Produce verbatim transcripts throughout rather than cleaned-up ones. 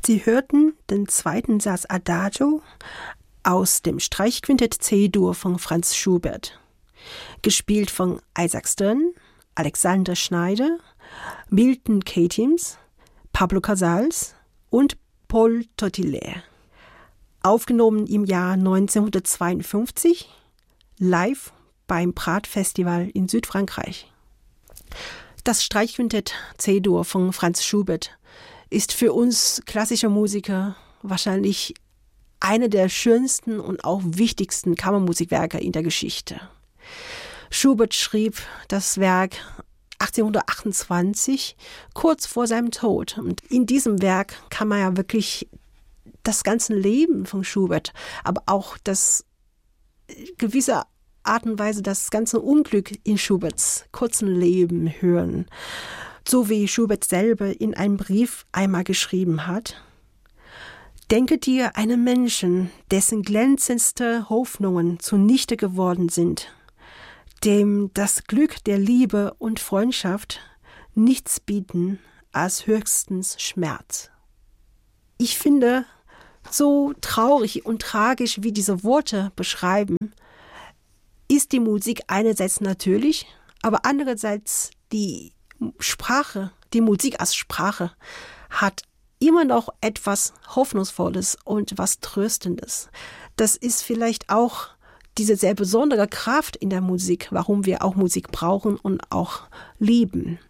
Sie hörten den zweiten Satz Adagio aus dem Streichquintett C-Dur von Franz Schubert, gespielt von Isaac Stern, Alexander Schneider, Milton Katims, Pablo Casals und Paul Tottillaire. Aufgenommen im Jahr neunzehnhundertzweiundfünfzig, live beim Prat-Festival in Südfrankreich. Das Streichquintett C-Dur von Franz Schubert ist für uns klassische Musiker wahrscheinlich eine der schönsten und auch wichtigsten Kammermusikwerke in der Geschichte. Schubert schrieb das Werk achtzehnhundertachtundzwanzig, kurz vor seinem Tod. Und in diesem Werk kann man ja wirklich das ganze Leben von Schubert, aber auch das gewisse Art und Weise das ganze Unglück in Schuberts kurzen Leben hören. So wie Schubert selber in einem Brief einmal geschrieben hat: Denke dir einen Menschen, dessen glänzendste Hoffnungen zunichte geworden sind, dem das Glück der Liebe und Freundschaft nichts bieten als höchstens Schmerz. Ich finde, so traurig und tragisch wie diese Worte beschreiben, ist die Musik einerseits natürlich, aber andererseits die Sprache, die Musik als Sprache hat immer noch etwas Hoffnungsvolles und was Tröstendes. Das ist vielleicht auch diese sehr besondere Kraft in der Musik, warum wir auch Musik brauchen und auch lieben.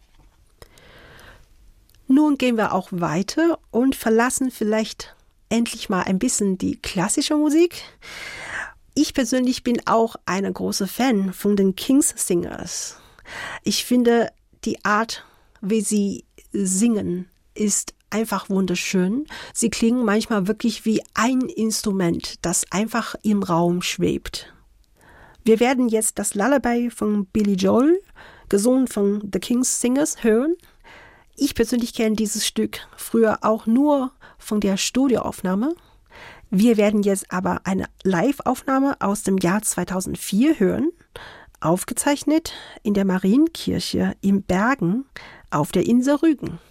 Nun gehen wir auch weiter und verlassen vielleicht endlich mal ein bisschen die klassische Musik. Ich persönlich bin auch eine große Fan von den King's Singers. Ich finde, die Art, wie sie singen, ist einfach wunderschön. Sie klingen manchmal wirklich wie ein Instrument, das einfach im Raum schwebt. Wir werden jetzt das Lullaby von Billy Joel, gesungen von The King's Singers, hören. Ich persönlich kenne dieses Stück früher auch nur von der Studioaufnahme. Wir werden jetzt aber eine Live-Aufnahme aus dem Jahr zweitausendvier hören, aufgezeichnet in der Marienkirche in Bergen auf der Insel Rügen.